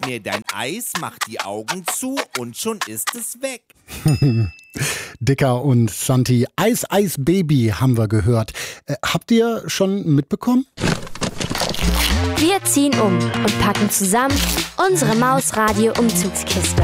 mir dein Eis, mach die Augen zu und schon ist es weg. Dicker und Santi, Eis, Eis, Baby haben wir gehört. Habt ihr schon mitbekommen? Wir ziehen um und packen zusammen unsere Mausradio-Umzugskiste.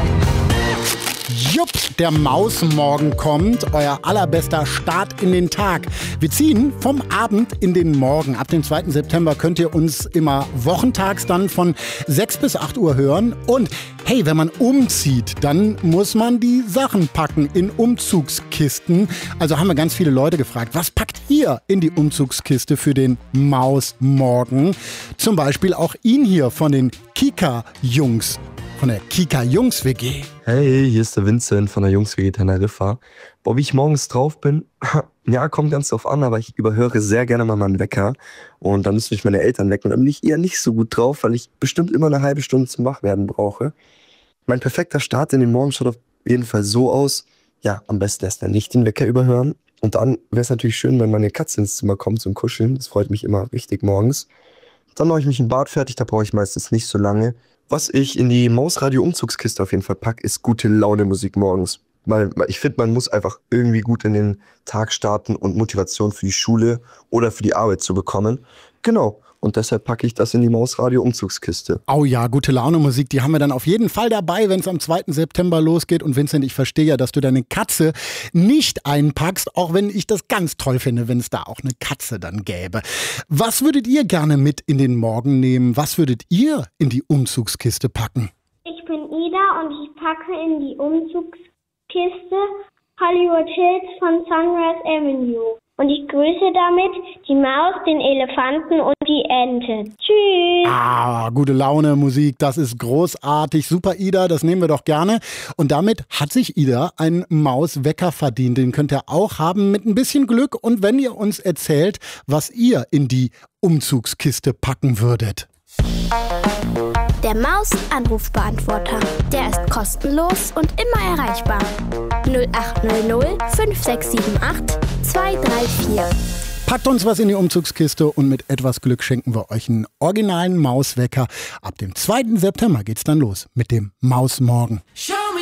Jupp, der Mausmorgen kommt, euer allerbester Start in den Tag. Wir ziehen vom Abend in den Morgen. Ab dem 2. September könnt ihr uns immer wochentags dann von 6 bis 8 Uhr hören. Und hey, wenn man umzieht, dann muss man die Sachen packen in Umzugskisten. Also haben wir ganz viele Leute gefragt, was packt ihr in die Umzugskiste für den Mausmorgen? Zum Beispiel auch ihn hier von den Kika-Jungs. Von der Kika-Jungs-WG. Hey, hier ist der Vincent von der Jungs-WG Teneriffa. Boah, wie ich morgens drauf bin, ja, kommt ganz drauf an, aber ich überhöre sehr gerne mal meinen Wecker. Und dann müssen mich meine Eltern wecken. Und dann bin ich eher nicht so gut drauf, weil ich bestimmt immer eine halbe Stunde zum Wachwerden brauche. Mein perfekter Start in den Morgen schaut auf jeden Fall so aus. Ja, am besten erst dann nicht den Wecker überhören. Und dann wäre es natürlich schön, wenn meine Katze ins Zimmer kommt zum Kuscheln. Das freut mich immer richtig morgens. Dann mache ich mich im Bad fertig, da brauche ich meistens nicht so lange. Was ich in die Mausradio-Umzugskiste auf jeden Fall packe, ist gute Laune-Musik morgens. Weil ich finde, man muss einfach irgendwie gut in den Tag starten und Motivation für die Schule oder für die Arbeit zu bekommen. Genau. Und deshalb packe ich das in die Mausradio-Umzugskiste. Oh ja, gute Laune-Musik, die haben wir dann auf jeden Fall dabei, wenn es am 2. September losgeht. Und Vincent, ich verstehe ja, dass du deine Katze nicht einpackst, auch wenn ich das ganz toll finde, wenn es da auch eine Katze dann gäbe. Was würdet ihr gerne mit in den Morgen nehmen? Was würdet ihr in die Umzugskiste packen? Ich bin Ida und ich packe in die Umzugskiste Hollywood Hills von Sunrise Avenue. Und ich grüße damit die Maus, den Elefanten und die Ente. Tschüss! Ah, gute Laune Musik, das ist großartig. Super, Ida, das nehmen wir doch gerne. Und damit hat sich Ida einen Mauswecker verdient. Den könnt ihr auch haben mit ein bisschen Glück. Und wenn ihr uns erzählt, was ihr in die Umzugskiste packen würdet. Der Maus-Anrufbeantworter. Der ist kostenlos und immer erreichbar. 0800 5678 234. Packt uns was in die Umzugskiste und mit etwas Glück schenken wir euch einen originalen Mauswecker. Ab dem 2. September geht's dann los mit dem Mausmorgen.